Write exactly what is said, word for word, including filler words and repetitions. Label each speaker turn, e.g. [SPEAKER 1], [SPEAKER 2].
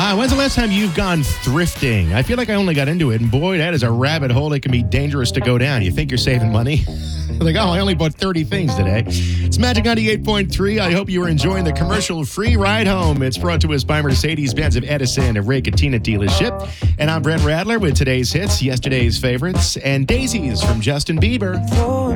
[SPEAKER 1] Uh, when's the last time you've gone thrifting? I feel like I only got into it, and boy, that is a rabbit hole that can be dangerous to go down. You think you're saving money? Like, oh, I only bought thirty things today. It's Magic ninety-eight point three. I hope you are enjoying the commercial-free ride home. It's brought to us by Mercedes-Benz of Edison, a Ray Katina dealership. And I'm Brent Radler with today's hits, yesterday's favorites, and Daisies from Justin Bieber.